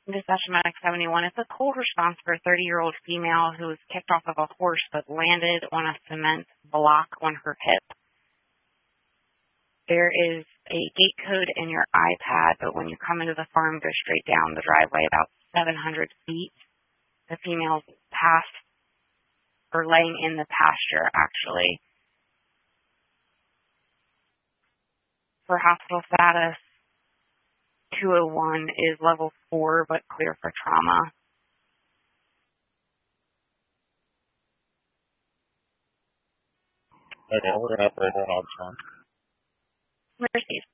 Dispatch Medic 71. It's a cold response for a 30-year-old female who was kicked off of a horse but landed on a cement block on her hip. There is a gate code in your iPad, but when you come into the farm, go straight down the driveway about 700 feet. The female's past or laying in the pasture, actually. For hospital status, 201 is level 4, but clear for trauma. Okay, we're going to operate on Armstrong. Received.